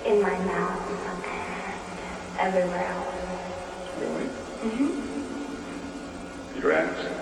in my mouth, everywhere else. Really? Mm-hmm. Your ass?